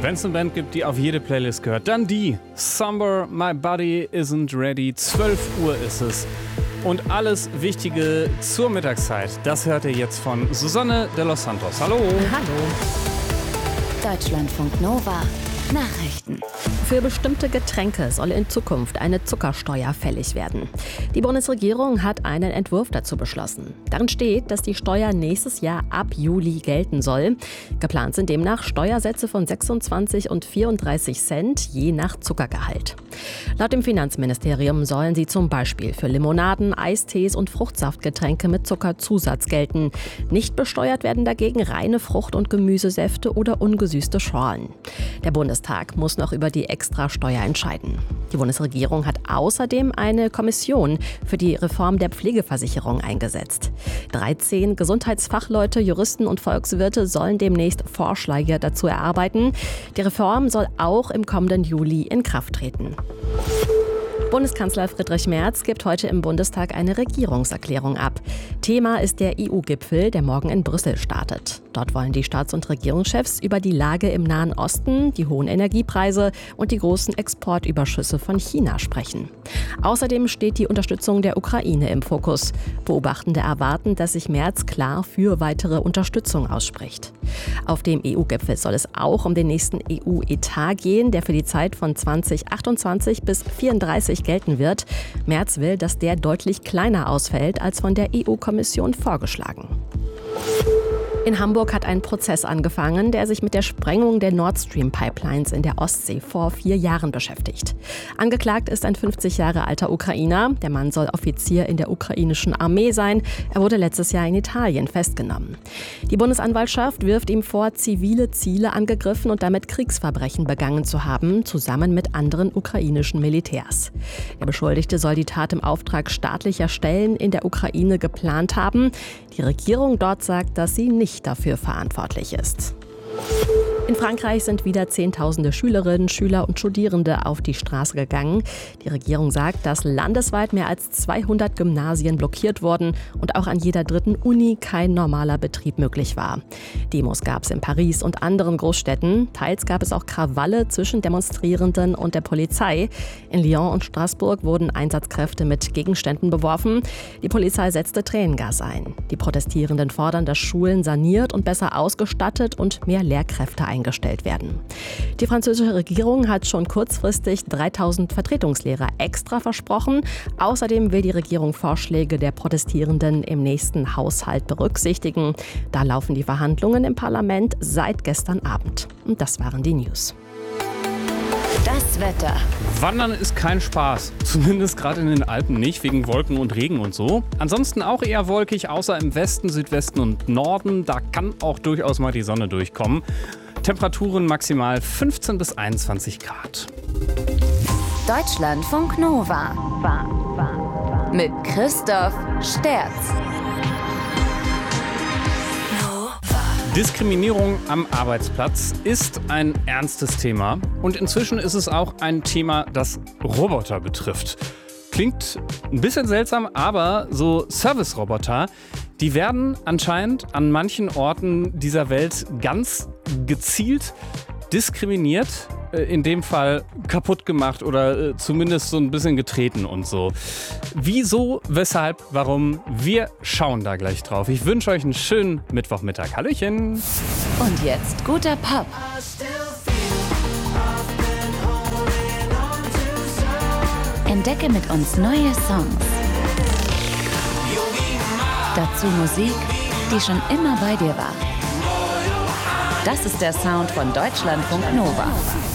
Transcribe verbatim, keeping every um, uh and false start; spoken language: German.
Wenn es eine Band gibt, die auf jede Playlist gehört, dann die. Somber, My Body Isn't Ready. zwölf Uhr ist es. Und alles Wichtige zur Mittagszeit, das hört ihr jetzt von Susanne de los Santos. Hallo. Hallo. Deutschlandfunk Nova. Nachrichten. Für bestimmte Getränke soll in Zukunft eine Zuckersteuer fällig werden. Die Bundesregierung hat einen Entwurf dazu beschlossen. Darin steht, dass die Steuer nächstes Jahr ab Juli gelten soll. Geplant sind demnach Steuersätze von sechsundzwanzig und vierunddreißig Cent je nach Zuckergehalt. Laut dem Finanzministerium sollen sie zum Beispiel für Limonaden, Eistees und Fruchtsaftgetränke mit Zuckerzusatz gelten. Nicht besteuert werden dagegen reine Frucht- und Gemüsesäfte oder ungesüßte Schorlen. Der Bundestag muss noch über die Extrasteuer entscheiden. Die Bundesregierung hat außerdem eine Kommission für die Reform der Pflegeversicherung eingesetzt. dreizehn Gesundheitsfachleute, Juristen und Volkswirte sollen demnächst Vorschläge dazu erarbeiten. Die Reform soll auch im kommenden Juli in Kraft treten. Bundeskanzler Friedrich Merz gibt heute im Bundestag eine Regierungserklärung ab. Thema ist der E U-Gipfel, der morgen in Brüssel startet. Dort wollen die Staats- und Regierungschefs über die Lage im Nahen Osten, die hohen Energiepreise und die großen Exportüberschüsse von China sprechen. Außerdem steht die Unterstützung der Ukraine im Fokus. Beobachtende erwarten, dass sich Merz klar für weitere Unterstützung ausspricht. Auf dem E U-Gipfel soll es auch um den nächsten E U-Etat gehen, der für die Zeit von zweitausendachtundzwanzig bis vierunddreißig gelten wird. Merz will, dass der deutlich kleiner ausfällt als von der E U-Kommission vorgeschlagen. In Hamburg hat ein Prozess angefangen, der sich mit der Sprengung der Nord Stream-Pipelines in der Ostsee vor vier Jahren beschäftigt. Angeklagt ist ein fünfzig Jahre alter Ukrainer. Der Mann soll Offizier in der ukrainischen Armee sein. Er wurde letztes Jahr in Italien festgenommen. Die Bundesanwaltschaft wirft ihm vor, zivile Ziele angegriffen und damit Kriegsverbrechen begangen zu haben, zusammen mit anderen ukrainischen Militärs. Der Beschuldigte soll die Tat im Auftrag staatlicher Stellen in der Ukraine geplant haben. Die Regierung dort sagt, dass sie nicht dafür verantwortlich ist. In Frankreich sind wieder Zehntausende Schülerinnen, Schüler und Studierende auf die Straße gegangen. Die Regierung sagt, dass landesweit mehr als zweihundert Gymnasien blockiert wurden und auch an jeder dritten Uni kein normaler Betrieb möglich war. Demos gab es in Paris und anderen Großstädten. Teils gab es auch Krawalle zwischen Demonstrierenden und der Polizei. In Lyon und Straßburg wurden Einsatzkräfte mit Gegenständen beworfen. Die Polizei setzte Tränengas ein. Die Protestierenden fordern, dass Schulen saniert und besser ausgestattet und mehr Lehrkräfte eingestellt werden. Die französische Regierung hat schon kurzfristig dreitausend Vertretungslehrer extra versprochen. Außerdem will die Regierung Vorschläge der Protestierenden im nächsten Haushalt berücksichtigen. Da laufen die Verhandlungen im Parlament seit gestern Abend. Und das waren die News. Das Wetter. Wandern ist kein Spaß. Zumindest gerade in den Alpen nicht, wegen Wolken und Regen und so. Ansonsten auch eher wolkig, außer im Westen, Südwesten und Norden. Da kann auch durchaus mal die Sonne durchkommen. Temperaturen maximal fünfzehn bis einundzwanzig Grad. Deutschlandfunk Nova. Mit Christoph Sterz. Diskriminierung am Arbeitsplatz ist ein ernstes Thema und inzwischen ist es auch ein Thema, das Roboter betrifft. Klingt ein bisschen seltsam, aber so Service-Roboter, die werden anscheinend an manchen Orten dieser Welt ganz gezielt diskriminiert, in dem Fall kaputt gemacht oder zumindest so ein bisschen getreten und so. Wieso, weshalb, warum? Wir schauen da gleich drauf. Ich wünsche euch einen schönen Mittwochmittag. Hallöchen! Und jetzt guter Pop. Entdecke mit uns neue Songs. Dazu Musik, die schon immer bei dir war. Das ist der Sound von Deutschlandfunk Nova.